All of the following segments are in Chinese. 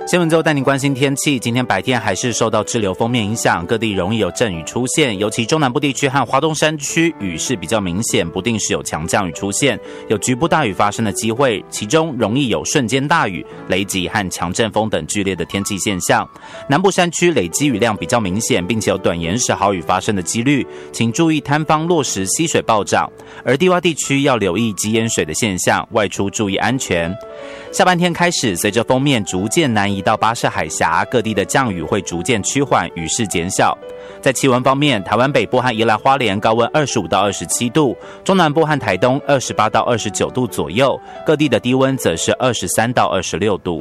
新闻之后带您关心天气。今天白天还是受到滞留锋面影响，各地容易有阵雨出现，尤其中南部地区和花东山区雨势比较明显，不定时有强降雨出现，有局部大雨发生的机会，其中容易有瞬间大雨、雷击和强阵风等剧烈的天气现象。南部山区累积雨量比较明显，并且有短延时豪雨发生的几率，请注意坍方落石溪水暴涨，而低洼地区要留意积淹水的现象，外出注意安全。下半天开始，随着锋面逐渐南移到巴士海峡，各地的降雨会逐渐趋缓，雨势减小。在气温方面，台湾北部和宜兰花莲高温25到27度，中南部和台东28到29度左右，各地的低温则是23到26度。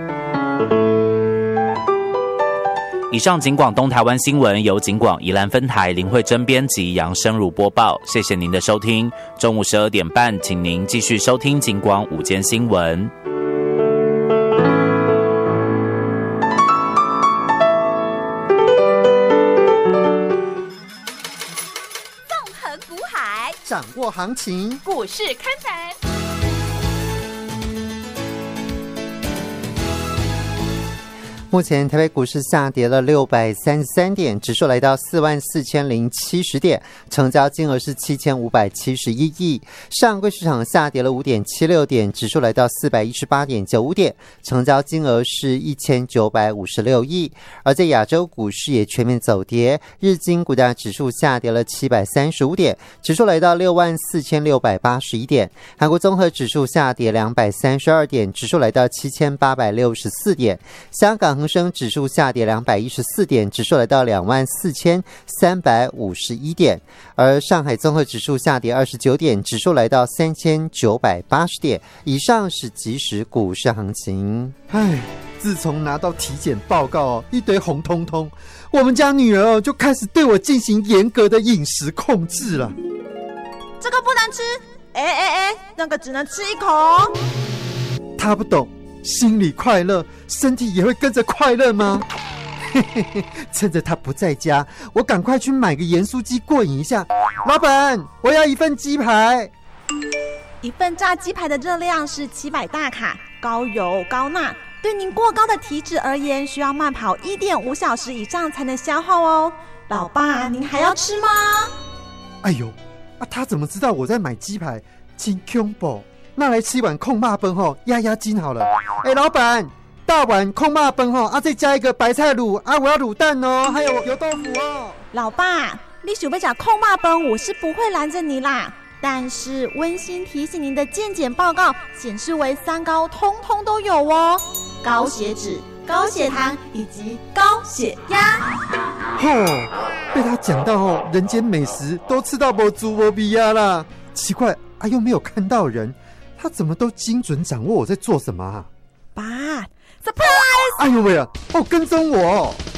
以上警广东台湾新闻由警广宜兰分台林慧珍编辑，杨生如播报。谢谢您的收听。中午12点半，请您继续收听警广午间新闻。 纵横股海， 掌握行情， 股市看盘。 目前台北股市下跌了633点，指数来到44070点，成交金额是7571亿。上柜市场下跌了5.76点，指数来到418.95点，成交金额是1956亿。而在亚洲股市也全面走跌，日经股价指数下跌了735点，指数来到64681点。韩国综合指数下跌232点，指数来到7864点。香港恒生指数下跌214点，指数来到24351点，而上海综合指数下跌29点，指数来到3980点。以上是即时股市行情。 自从拿到体检报告一堆红彤彤，我们家女儿就开始对我进行严格的饮食控制了。 这个不能吃，那个只能吃一口。 她不懂。心里快乐，身体也会跟着快乐吗？趁着他不在家，我赶快去买个盐酥鸡过瘾一下。老板，我要一份鸡排。 一份炸鸡排的热量是700大卡，高油高钠，对您过高的体脂而言，需要慢跑1.5小时以上才能消耗哦。老爸，您还要吃吗？ 哎呦，他怎么知道我在买鸡排？真恐怖！那来吃一碗控肉饭吼，压压惊好了。老板，大碗控肉饭吼，再加一个白菜卤我要卤蛋哦，还有油豆腐哦。 老爸，你想要吃控肉饭，我是不会拦着你啦。但是温馨提醒您的健检报告显示为3高通通都有哦，高血脂、高血糖以及高血压。 被他讲到人间美食都吃到没猪没鼻呀啦。奇怪又没有看到人。他怎么都精准掌握我在做什么啊？ 爸 ，surprise！ 哎呦喂啊！跟踪我！